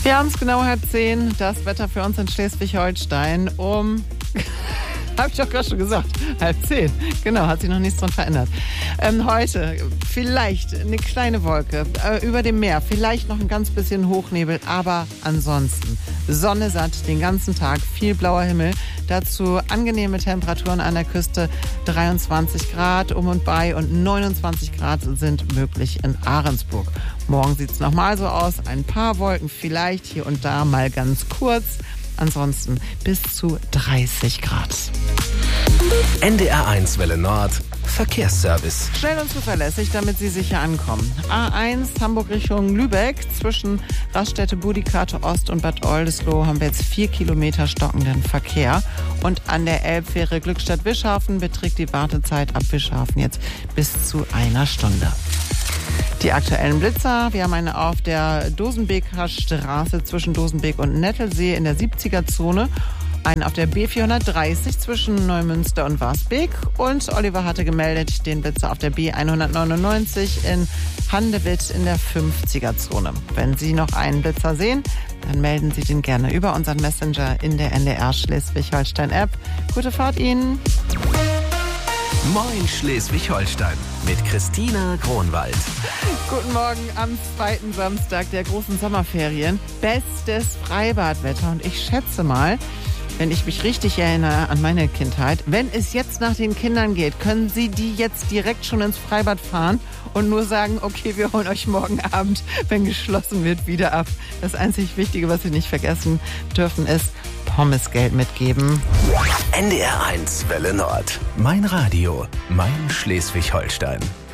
Wir haben es genau 9:30. Das Wetter für uns in Schleswig-Holstein habe ich doch gerade schon gesagt, 9:30. Genau, hat sich noch nichts dran verändert. Heute vielleicht eine kleine Wolke über dem Meer, vielleicht noch ein ganz bisschen Hochnebel, aber ansonsten Sonne satt den ganzen Tag, viel blauer Himmel. Dazu angenehme Temperaturen an der Küste, 23 Grad um und bei und 29 Grad sind möglich in Ahrensburg. Morgen sieht es nochmal so aus, ein paar Wolken vielleicht hier und da mal ganz kurz. Ansonsten bis zu 30 Grad. NDR1 Welle Nord. Verkehrsservice. Schnell und zuverlässig, damit Sie sicher ankommen. A1 Hamburg Richtung Lübeck. Zwischen Raststätte Budikate Ost und Bad Oldesloe haben wir jetzt 4 Kilometer stockenden Verkehr. Und an der Elbfähre Glückstadt-Wischhafen beträgt die Wartezeit ab Wischhafen jetzt bis zu 1 Stunde. Die aktuellen Blitzer, wir haben eine auf der Dosenbeker Straße zwischen Dosenbeek und Nettelsee in der 70er-Zone, einen auf der B430 zwischen Neumünster und Warsbeek und Oliver hatte gemeldet den Blitzer auf der B199 in Handewitt in der 50er-Zone. Wenn Sie noch einen Blitzer sehen, dann melden Sie den gerne über unseren Messenger in der NDR Schleswig-Holstein-App. Gute Fahrt Ihnen! Moin Schleswig-Holstein mit Christina Kronwald. Guten Morgen am zweiten Samstag der großen Sommerferien. Bestes Freibadwetter und ich schätze mal, wenn ich mich richtig erinnere an meine Kindheit, wenn es jetzt nach den Kindern geht, können Sie die jetzt direkt schon ins Freibad fahren und nur sagen, okay, wir holen euch morgen Abend, wenn geschlossen wird, wieder ab. Das einzig Wichtige, was Sie nicht vergessen dürfen, ist Pommesgeld mitgeben. NDR1 Welle Nord. Mein Radio, mein Schleswig-Holstein.